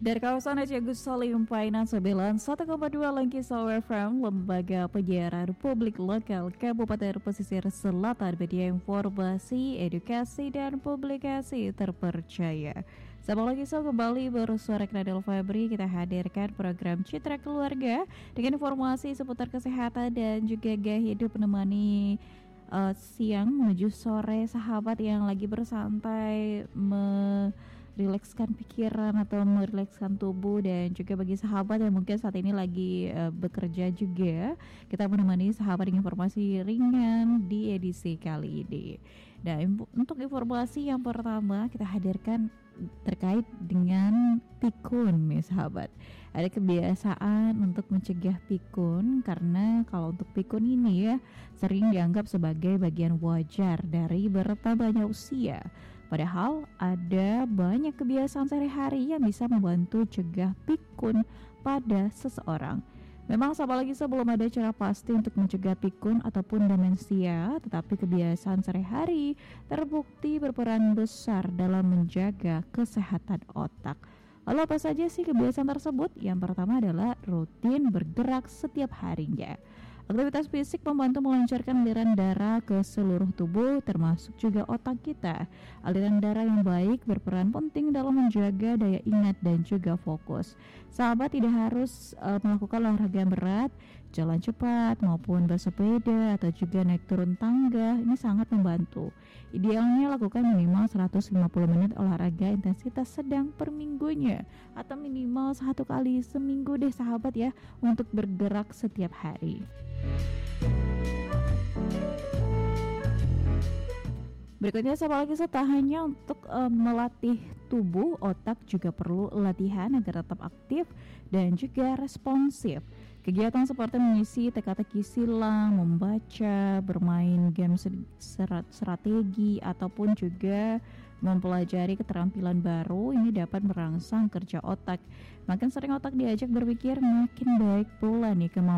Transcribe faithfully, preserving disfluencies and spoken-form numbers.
Dari kawasan Aceh Gus Salim Painan sembilan puluh satu koma dua Langkisau F M, Lembaga Penyiaran Publik Lokal Kabupaten Pesisir Selatan, media informasi, edukasi, dan publikasi terpercaya. Sabang Langkisau kembali bersuara Kradel Febri. Kita hadirkan program Citra Keluarga dengan informasi seputar kesehatan dan juga gaya hidup menemani uh, siang menuju sore sahabat yang lagi bersantai me rilekskan pikiran atau merilekskan tubuh, dan juga bagi sahabat yang mungkin saat ini lagi uh, bekerja juga, kita menemani sahabat dengan informasi ringan di edisi kali ini. Dan untuk informasi yang pertama kita hadirkan terkait dengan pikun nih sahabat. Ada kebiasaan untuk mencegah pikun, karena kalau untuk pikun ini ya sering dianggap sebagai bagian wajar dari bertambahnya usia. Padahal ada banyak kebiasaan sehari-hari yang bisa membantu cegah pikun pada seseorang. Memang sama lagi sebelum ada cara pasti untuk mencegah pikun ataupun demensia, tetapi kebiasaan sehari-hari terbukti berperan besar dalam menjaga kesehatan otak. Lalu apa saja sih kebiasaan tersebut? Yang pertama adalah rutin bergerak setiap harinya. Aktivitas fisik membantu melancarkan aliran darah ke seluruh tubuh, termasuk juga otak kita. Aliran darah yang baik berperan penting dalam menjaga daya ingat dan juga fokus. Sahabat tidak harus uh, melakukan olahraga yang berat, jalan cepat maupun bersepeda atau juga naik turun tangga. Ini sangat membantu. Idealnya lakukan minimal seratus lima puluh menit olahraga intensitas sedang per minggunya, atau minimal satu kali seminggu deh sahabat ya, untuk bergerak setiap hari. Berikutnya sama lagi, tak hanya untuk uh, melatih tubuh, otak juga perlu latihan agar tetap aktif dan juga responsif. Kegiatan seperti mengisi teka-teki silang, membaca, bermain game strategi, ataupun juga mempelajari keterampilan baru ini dapat merangsang kerja otak. Makin sering otak diajak berpikir, makin baik pula nih kemampuan